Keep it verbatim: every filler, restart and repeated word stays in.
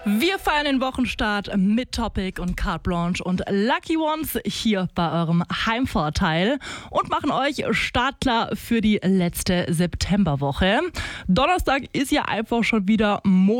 Wir feiern den Wochenstart mit Topic und Carte Blanche und Lucky Ones hier bei eurem Heimvorteil und machen euch startklar für die letzte Septemberwoche. Donnerstag ist ja einfach schon wieder Monat.